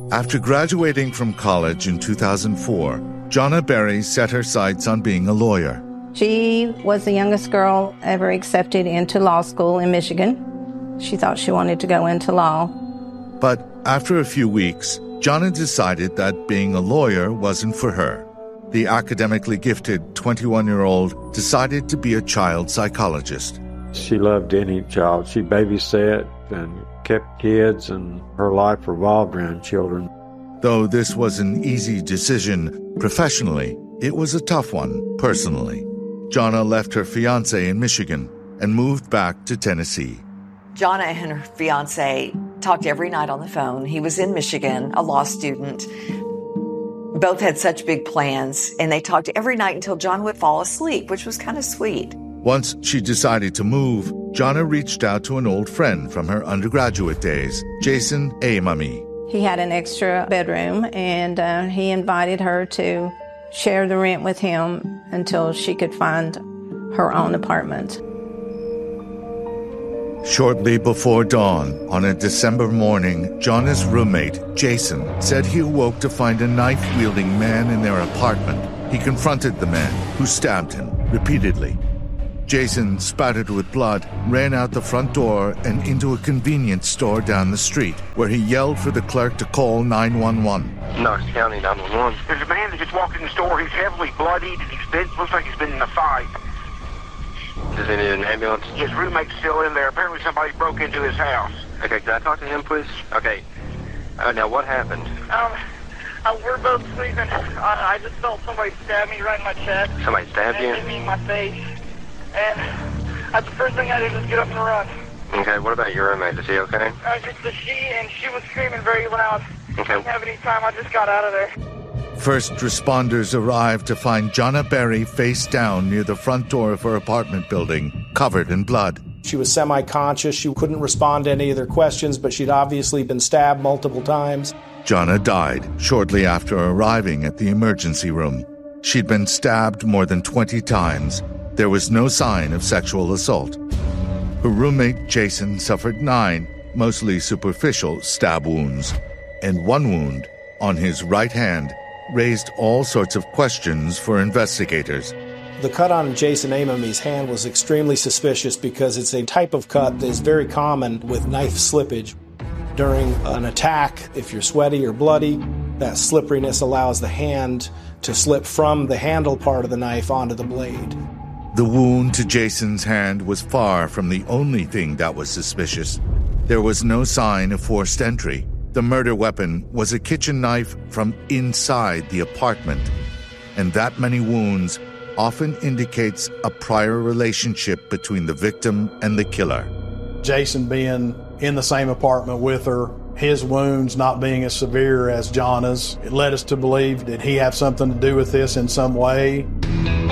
After graduating from college in 2004, Jonna Berry set her sights on being a lawyer. She was the youngest girl ever accepted into law school in Michigan. She thought she wanted to go into law. But after a few weeks, Jonna decided that being a lawyer wasn't for her. The academically gifted 21-year-old decided to be a child psychologist. She loved any child. She babysat and kept kids, and her life revolved around children. Though this was an easy decision professionally, it was a tough one personally. Jonna left her fiancé in Michigan and moved back to Tennessee. Jonna and her fiancé talked every night on the phone. He was in Michigan, a law student. Both had such big plans, and they talked every night until John would fall asleep, which was kind of sweet. Once she decided to move, Jonna reached out to an old friend from her undergraduate days, Jason Amami. He had an extra bedroom, and he invited her to share the rent with him until she could find her own apartment. Shortly before dawn, on a December morning, Jonna's roommate, Jason, said he awoke to find a knife-wielding man in their apartment. He confronted the man, who stabbed him repeatedly. Jason, spattered with blood, ran out the front door and into a convenience store down the street, where he yelled for the clerk to call 911. Knox County 911. There's a man that just walked in the store. He's heavily bloodied, and looks like he's been in a fight. Does he need an ambulance? His roommate's still in there. Apparently somebody broke into his house. Okay, can I talk to him, please? Okay. Now, what happened? We're both sleeping. I just felt somebody stab me right in my chest. Somebody stabbed you? And hit me in my face. And the first thing I did was get up and run. Okay, what about your roommate? Is he okay? She was screaming very loud. Okay. I didn't have any time. I just got out of there. First responders arrived to find Jonna Berry face down near the front door of her apartment building, covered in blood. She was semi-conscious. She couldn't respond to any of their questions, but she'd obviously been stabbed multiple times. Jonna died shortly after arriving at the emergency room. She'd been stabbed more than 20 times. There was no sign of sexual assault. Her roommate, Jason, suffered 9, mostly superficial, stab wounds, and one wound on his right hand raised all sorts of questions for investigators. The cut on Jason Amami's hand was extremely suspicious because it's a type of cut that is very common with knife slippage. During an attack, if you're sweaty or bloody, that slipperiness allows the hand to slip from the handle part of the knife onto the blade. The wound to Jason's hand was far from the only thing that was suspicious. There was no sign of forced entry. The murder weapon was a kitchen knife from inside the apartment, and that many wounds often indicates a prior relationship between the victim and the killer. Jason being in the same apartment with her, his wounds not being as severe as Jonna's, it led us to believe that he had something to do with this in some way.